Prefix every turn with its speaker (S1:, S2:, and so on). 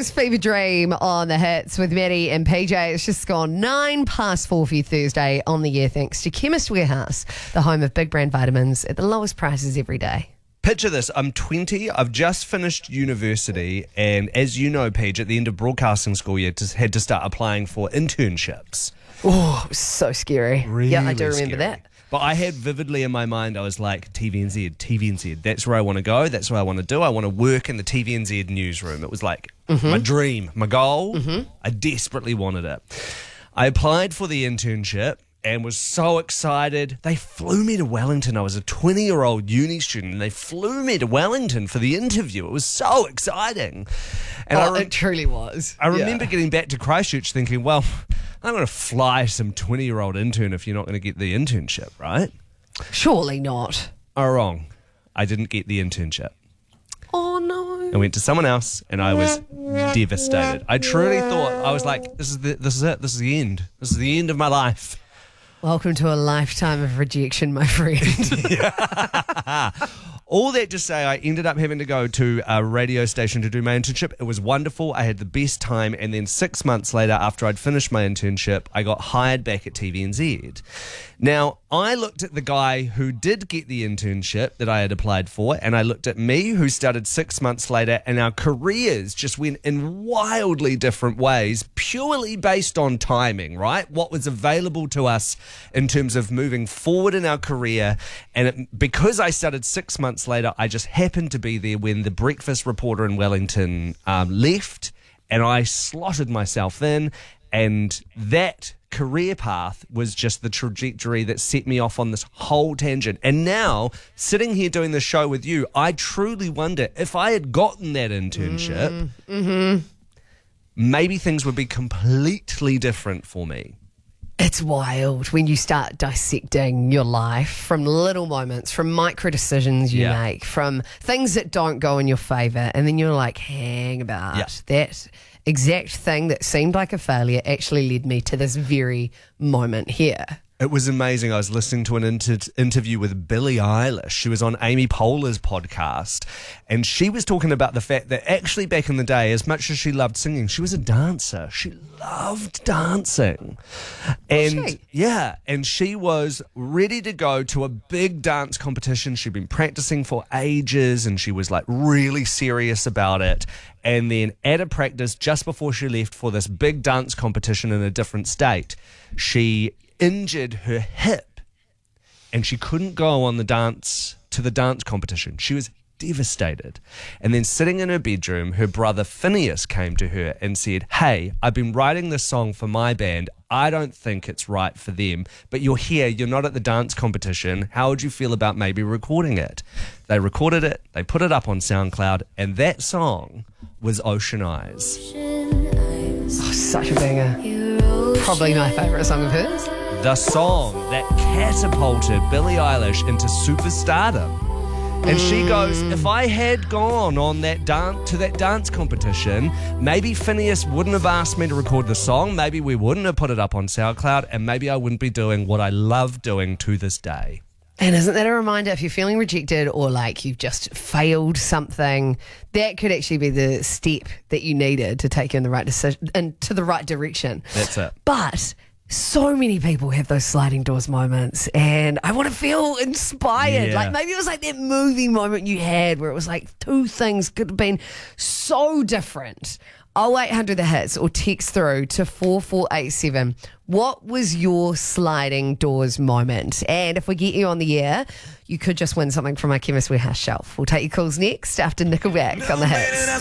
S1: is Fever Dream on the hits with Maddie and PJ. It's just gone 4:09 for you Thursday on the year, thanks to Chemist Warehouse, the home of big brand vitamins at the lowest prices every day.
S2: Picture this, I'm 20, I've just finished university, and as you know, Paige, at the end of broadcasting school, you just had to start applying for internships.
S1: Oh, it was so scary.
S2: Really
S1: yeah, I do remember
S2: scary.
S1: that.
S2: But I had vividly in my mind, I was like, TVNZ, that's where I want to go, that's what I want to do. I want to work in the TVNZ newsroom. It was like my dream, my goal. I desperately wanted it. I applied for the internship and was so excited. They flew me to Wellington. I was a 20-year-old uni student, and they flew me to Wellington for the interview. It was so exciting. And
S1: it truly was.
S2: I remember getting back to Christchurch thinking, well, I'm going to fly some 20-year-old intern if you're not going to get the internship, right?
S1: Surely not.
S2: Oh, wrong. I didn't get the internship.
S1: Oh, no.
S2: I went to someone else, and I was devastated. I truly thought, I was like, this is it. This is the end. This is the end of my life.
S1: Welcome to a lifetime of rejection, my friend.
S2: All that to say, I ended up having to go to a radio station to do my internship. It was wonderful. I had the best time. And then 6 months later, after I'd finished my internship, I got hired back at TVNZ. Now, I looked at the guy who did get the internship that I had applied for, and I looked at me, who started 6 months later, and our careers just went in wildly different ways, purely based on timing, right? What was available to us in terms of moving forward in our career. And because I started 6 months later, I just happened to be there when the breakfast reporter in Wellington left, and I slotted myself in, and that career path was just the trajectory that set me off on this whole tangent. And now, sitting here doing this show with you, I truly wonder if I had gotten that internship, maybe things would be completely different for me.
S1: It's wild when you start dissecting your life from little moments, from micro decisions you make, from things that don't go in your favour, and then you're like, hang about that exact thing that seemed like a failure actually led me to this very moment here.
S2: It was amazing. I was listening to an interview with Billie Eilish. She was on Amy Poehler's podcast, and she was talking about the fact that actually back in the day, as much as she loved singing, she was a dancer. She loved dancing. And and she was ready to go to a big dance competition. She'd been practicing for ages, and she was like really serious about it. And then at a practice just before she left for this big dance competition in a different state, she injured her hip, and she couldn't go on the dance competition. She was devastated. And then sitting in her bedroom, her brother Phineas came to her and said, hey, I've been writing this song for my band. I don't think it's right for them, but you're here, you're not at the dance competition. How would you feel about maybe recording it? They recorded it, they put it up on SoundCloud, and that song was Ocean Eyes.
S1: Oh, such a banger. Probably my favourite song of hers.
S2: The song that catapulted Billie Eilish into superstardom. And she goes, if I had gone on that dance competition, maybe Phineas wouldn't have asked me to record the song, maybe we wouldn't have put it up on SoundCloud, and maybe I wouldn't be doing what I love doing to this day.
S1: And isn't that a reminder, if you're feeling rejected or like you've just failed something, that could actually be the step that you needed to take you in the right decision and to the right direction.
S2: That's it.
S1: But so many people have those sliding doors moments, and I want to feel inspired.
S2: Yeah.
S1: Like maybe it was like that movie moment you had where it was like two things could have been so different. 0800 the hits, or text through to 4487. What was your sliding doors moment? And if we get you on the air, you could just win something from our Chemist Warehouse shelf. We'll take your calls next after Nickelback on the hits.